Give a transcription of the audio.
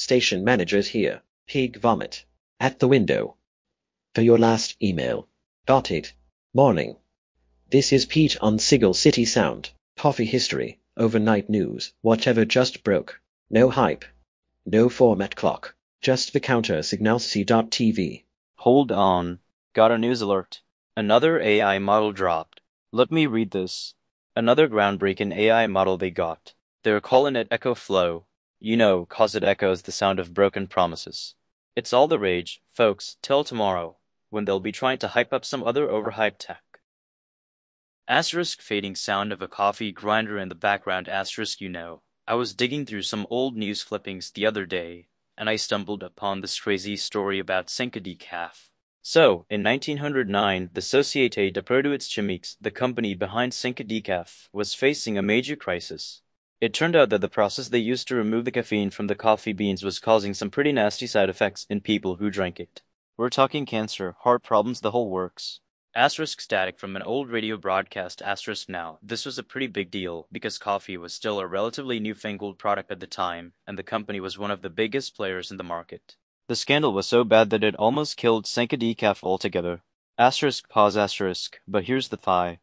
Station managers here. Pig vomit. At the window. For your last email. Got it. Morning. This is Pete on Sigil City Sound. Coffee history. Overnight news. Whatever just broke. No hype. No format clock. Just the counter signalc.tv. Hold on. Got a news alert. Another AI model dropped. Let me read this. Another groundbreaking AI model they got. They're calling it Echo Flow. You know, 'cause it echoes the sound of broken promises. It's all the rage, folks, till tomorrow, when they'll be trying to hype up some other overhyped tech. Asterisk fading sound of a coffee grinder in the background asterisk you know. I was digging through some old news clippings the other day, and I stumbled upon this crazy story about Cinco de Calf. So, in 1909, the Société de Produits Chimiques, the company behind Cinco de Calf, was facing a major crisis. It turned out that the process they used to remove the caffeine from the coffee beans was causing some pretty nasty side effects in people who drank it. We're talking cancer, heart problems, the whole works. Asterisk static from an old radio broadcast asterisk now. This was a pretty big deal because coffee was still a relatively newfangled product at the time, and the company was one of the biggest players in the market. The scandal was so bad that it almost killed Cinco de Calf altogether. Asterisk pause asterisk, but here's the thigh.